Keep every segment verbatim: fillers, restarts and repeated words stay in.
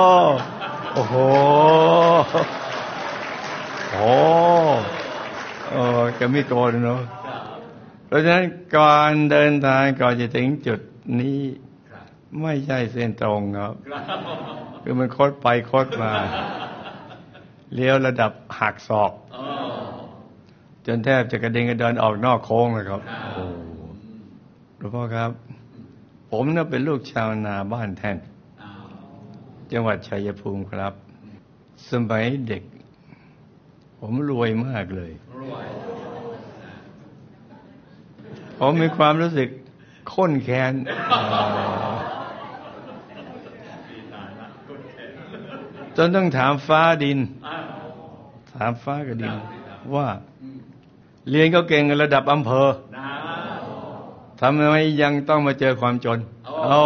โอ้โหโอ้เออจะไม่โกนเนาะเพราะฉะนั้นการเดินทางก่อนจะถึงจุดนี้ไม่ใช่เส้นตรงครับคือมันคดไปคดมาเลี้ยวระดับหักศอกจนแทบจะกระเด็นกระดอนออกนอกโค้งเลยครับโอ้หลวงพ่อครับผมน่ะเป็นลูกชาวนาบ้านแท่นจังหวัดชัยภูมิครับสมัยเด็กผมรวยมากเลยผมมีความรู้สึกข้นแค้นจนต้องถามฟ้าดินถามฟ้ากับดินว่าเรียนก็เก่งระดับอำเภอทำไมยังต้องมาเจอความจนโอ้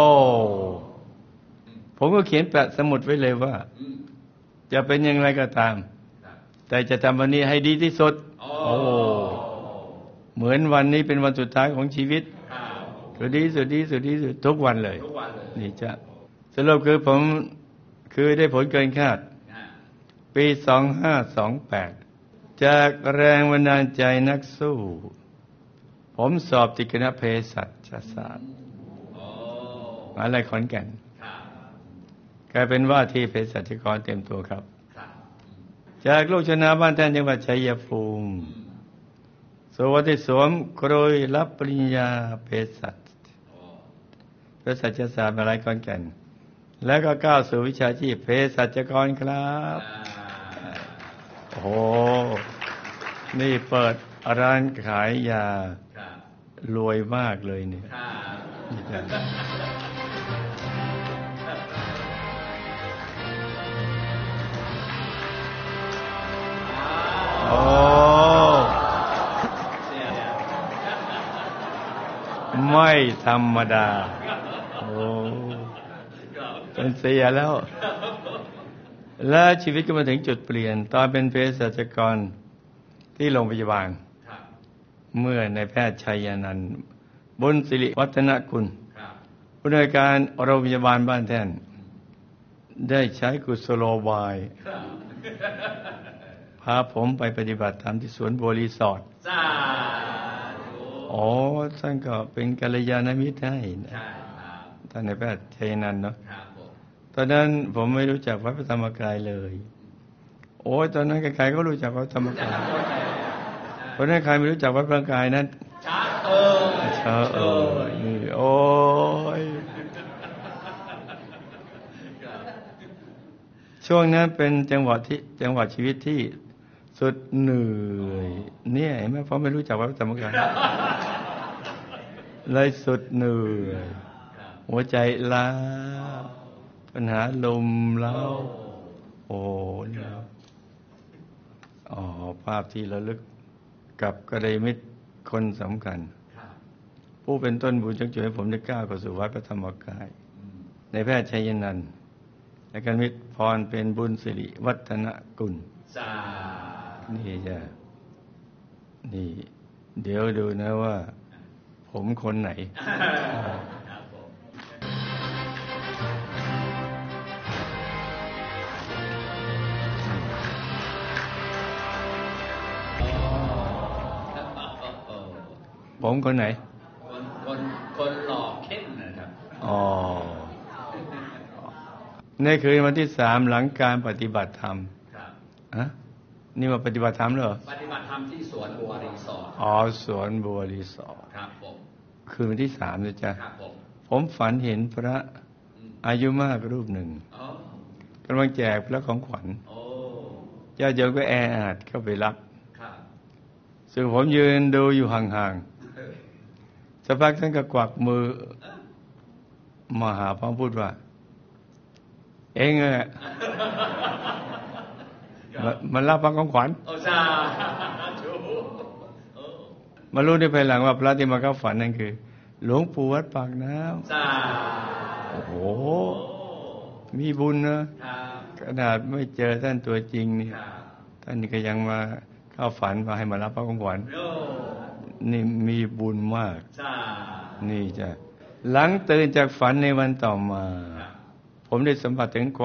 ผมก็เขียนแปะสมุดไว้เลยว่าจะเป็นอย่างไรก็ตามแต่จะทำวันนี้ให้ดีที่สุดโอ้เหมือนวันนี้เป็นวันสุดท้ายของชีวิตคือดีสุดดีสุดดีสุดทุกวันเลยนี่จะสรุปคือผมคือได้ผลเกินคาดปีสองห้าสองแปดจากแรงบันดาลใจนักสู้ผมสอบติดคณะเภสัชศาสตร์มหาวิทยาลัยขอนแก่นกลายเป็นว่าที่เภสัชกรเต็มตัวครับจากลูกชนะบ้านแท่นจังหวัดชัยภูมิสวัสดิสวมโครยรับปริญญาเภสัชเภสัชศาสตร์มหาวิทยาลัยขอนแก่นแล้วก็ก้าวสู่วิชาชีพเภสัชกรครับโอ้โหนี่เปิดร้านขายยารวยมากเลยเนี่ยโอ้ไม่ธรรมดาโอ้เป็นเสียแล้วและชีวิตก็มาถึงจุดเปลี่ยนตอนเป็นเภสัชกรที่โรงพยาบาลเมื่อนายแพทย์ชัยนันท์บุญสิริวัฒนกุลผู้อำนวยการโรงพยาบาลบ้านแท่นได้ใช้กุศโลบายพาผมไปปฏิบัติธรรมที่สวนบัวรีสอร์ทอ๋อท่านก็เป็นกัลยาณมิตรให้ท่านนายแพทย์ชัยนันท์เนาะตอนนั้นผมไม่รู้จักวัดพระธรรมกายเลยโอ้ยตอนนั้นใครๆก็รู้จักวัดพระธรรมกายเพราะนั้นใครไม่รู้จักวัดพระธรรมกายนั้นช้าเออช้าเออนี่โอ้ยช่วงนั้นเป็นจังหวะที่จังหวะชีวิตที่สุดเหนื่อยเนี่ยเห็นไหมเพราะไม่รู้จักวัดพระธรรมกายเลยสุดเหนื่อยหัวใจล้าปัญหาลมแล้วโอ้เนี่ยอ๋อภาพที่ระลึกกับกัลยาณมิตรคนสำคัญผู้เป็นต้นบุญชักจูงให้ผมได้ก้าวเข้าสู่วัดพระธรรมกายในแพทย์ชัยนันท์และกัลยาณมิตรพรเป็นบุญสิริวัฒนกุลนี่จ้ะนี่เดี๋ยวดูนะว่าผมคนไหนผมคนไหนคนคนคนหล่อเข้มนะครับอ๋อในคืนวันที่สามหลังการปฏิบัติธรรมครับฮะนี่มาปฏิบัติธรรมเหรอปฏิบัติธรรมที่สวนบัวรีสอร์ทอ๋อสวนบัวรีสอร์ทครับผมคืนวันที่สามนะจ๊ะครับผมผมฝันเห็นพระอายุมากรูปหนึ่งกำลังแจกพระของขวัญญาติโยมก็แออัดเข้าไปรับซึ่งผมยืนดูอยู่ห่างๆสักพักท่านก็กวักมือมาหาพร้อมพูดว่าเองอะมันรับพระของขวัญมารู้ในภายหลังว่าพระที่มาเข้าฝันนั่นคือหลวงปู่วัดปากน้ำโอ้โหมีบุญนะขนาดไม่เจอท่านตัวจริงนี่ท่านนี่ก็ยังมาเข้าฝันมาให้มารับพระของขวัญนี่มีบุญมากนี่จ้ะหลังตื่นจากฝันในวันต่อมาผมได้สัมผัสถึง